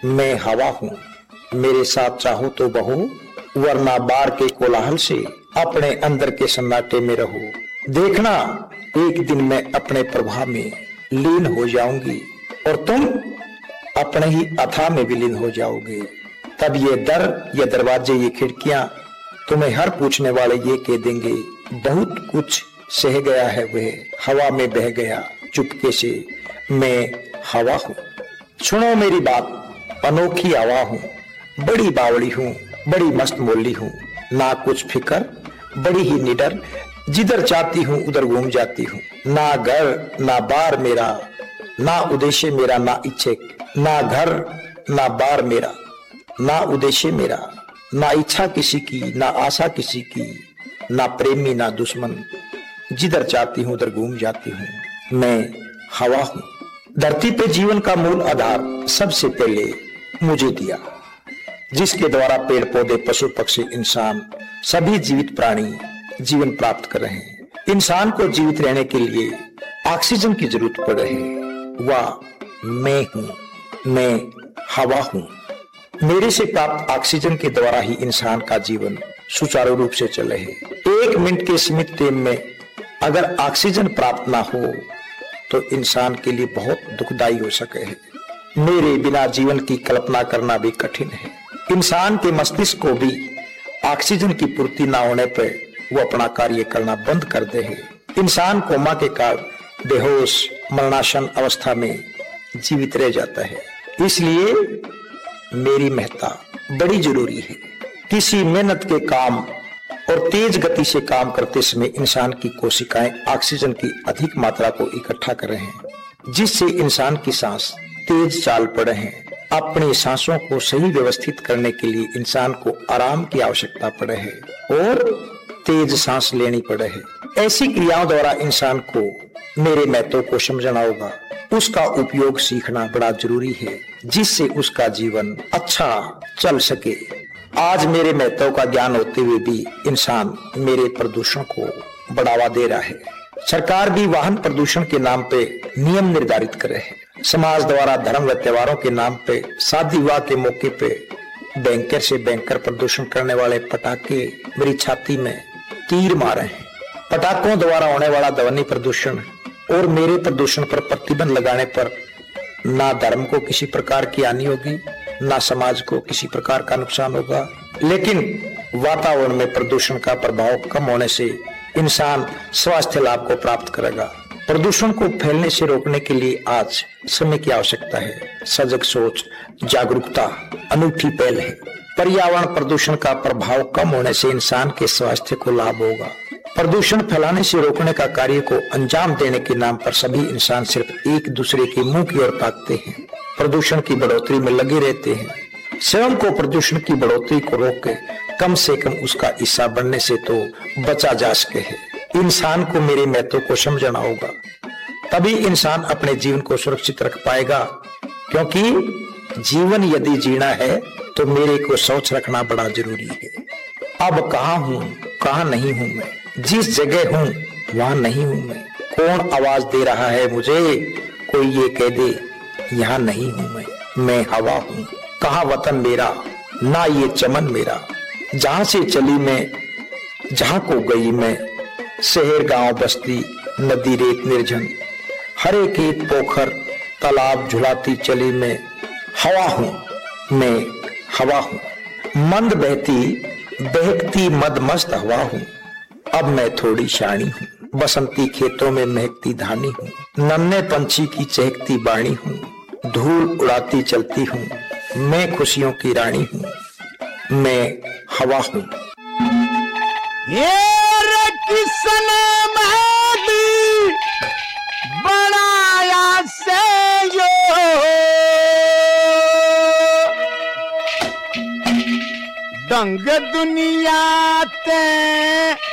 मैं हवा हूँ, मेरे साथ चाहो तो बहो, वरना बार के कोलाहल से अपने अंदर के सन्नाटे में रहो। देखना एक दिन मैं अपने प्रभाव में लीन हो जाऊंगी और तुम अपने ही अथाह में विलीन हो जाओगे। तब ये दर, ये दरवाजे, ये खिड़कियां तुम्हें हर पूछने वाले ये कह देंगे, बहुत कुछ सह गया है वह, हवा में बह गया चुपके से, मैं हवा हूँ। सुनो मेरी बात, अनोखी हवा हूँ, बड़ी बावड़ी हूँ, बड़ी मस्त मोली हूँ, ना कुछ फिकर, बड़ी ही निडर, जिधर चाहती हूँ उधर घूम जाती हूँ। ना घर ना बार मेरा, ना उद्देश्य मेरा, ना इच्छे, ना घर ना बार मेरा, ना उद्देश्य मेरा, ना इच्छा किसी की, ना आशा किसी की, ना प्रेमी ना दुश्मन, जिधर चाहती हूँ उधर घूम जाती हूँ, मैं हवा हूँ। धरती पे जीवन का मूल आधार सबसे पहले मुझे दिया, जिसके द्वारा पेड़ पौधे, पशु पक्षी, इंसान, सभी जीवित प्राणी जीवन प्राप्त कर रहे हैं। इंसान को जीवित रहने के लिए ऑक्सीजन की जरूरत पड़ रही है। वह मैं हूँ, मैं हवा हूँ। मेरे से प्राप्त ऑक्सीजन के द्वारा ही इंसान का जीवन सुचारू रूप से चले है। 1 मिनट के सीमित टाइम में अगर ऑक्सीजन प्राप्त ना हो तो इंसान के लिए बहुत दुखदाई हो सके है। मेरे बिना जीवन की कल्पना करना भी कठिन है। इंसान के मस्तिष्क को भी ऑक्सीजन की पूर्ति ना होने पर वो अपना कार्य करना बंद कर दे है। इंसान कोमा के कारण बेहोश मरणासन अवस्था में जीवित रह जाता है। इसलिए मेरी महत्ता बड़ी जरूरी है। किसी मेहनत के काम और तेज गति से काम करते समय इंसान की कोशिकाएं ऑक्सीजन की अधिक मात्रा को इकट्ठा कर रहे हैं, जिससे इंसान की सांस तेज चाल पड़े हैं। अपनी सांसों को सही व्यवस्थित करने के लिए इंसान को आराम की आवश्यकता पड़े है और तेज सांस लेनी पड़े है। ऐसी क्रियाओं द्वारा इंसान को मेरे महत्व को समझना होगा। उसका उपयोग सीखना बड़ा जरूरी है, जिससे उसका जीवन अच्छा चल सके। आज मेरे महत्व का ज्ञान होते हुए भी इंसान मेरे प्रदूषण को बढ़ावा दे रहा है। सरकार भी वाहन प्रदूषण के नाम पे नियम निर्धारित कर रहे हैं। समाज द्वारा धर्म व त्योहारों के नाम पे शादी विवाह के मौके पे बैंकर से बैंकर प्रदूषण करने वाले पटाखे मेरी छाती में तीर मारे हैं। पटाखों द्वारा होने वाला ध्वनि प्रदूषण और मेरे प्रदूषण पर प्रतिबंध लगाने पर ना धर्म को किसी प्रकार की हानि होगी, ना समाज को किसी प्रकार का नुकसान होगा, लेकिन वातावरण में प्रदूषण का प्रभाव कम होने से इंसान स्वास्थ्य लाभ को प्राप्त करेगा। प्रदूषण को फैलने से रोकने के लिए आज समय की आवश्यकता है। सजग सोच, जागरूकता अनूठी पहल है। पर्यावरण प्रदूषण का प्रभाव कम होने से इंसान के स्वास्थ्य को लाभ होगा। प्रदूषण फैलाने से रोकने का कार्य को अंजाम देने के नाम पर सभी इंसान सिर्फ एक दूसरे के मुंह की ओर ताकते हैं, प्रदूषण की बढ़ोतरी में लगे रहते हैं। स्वयं को प्रदूषण की बढ़ोतरी को रोक के कम से कम उसका हिस्सा बनने से तो बचा जा सके है। इंसान को मेरे महत्व को समझना होगा, तभी इंसान अपने जीवन को सुरक्षित रख पाएगा। क्योंकि जीवन यदि जीना है तो मेरे को सोच रखना बड़ा जरूरी है। अब कहाँ हूँ, कहाँ नहीं हूँ मैं, जिस जगह हूँ वहां नहीं हूँ मैं। कौन आवाज दे रहा है मुझे, कोई ये कह दे यहाँ नहीं हूँ मैं हवा हूँ। कहाँ वतन मेरा, ना ये चमन मेरा, जहां से चली मैं, जहां को गई मैं। शहर गांव बस्ती नदी रेत निर्जन, हरे खेत पोखर तालाब झुलाती चली मैं हवा हूँ, मैं हवा हूँ। मंद बहती बहकती मद मस्त हवा हूँ। अब मैं थोड़ी शानी हूँ, बसंती खेतों में महकती धानी हूँ। नन्हे पंछी की चहकती बाणी हूँ, धूल उड़ाती चलती हूँ। मैं खुशियों की रानी हूँ, मैं हवा हूँ। ये किसन महदी बनाया से यो दंग दुनिया ते